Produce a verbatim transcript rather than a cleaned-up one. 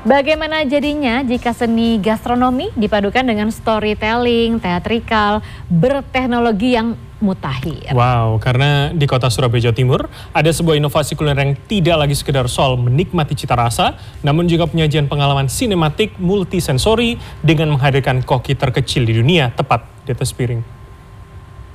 Bagaimana jadinya jika seni gastronomi dipadukan dengan storytelling, teatrikal, berteknologi yang mutakhir? Wow, karena di kota Surabaya, Jawa Timur, ada sebuah inovasi kuliner yang tidak lagi sekedar soal menikmati cita rasa, namun juga penyajian pengalaman sinematik multisensori dengan menghadirkan koki terkecil di dunia tepat di atas piring.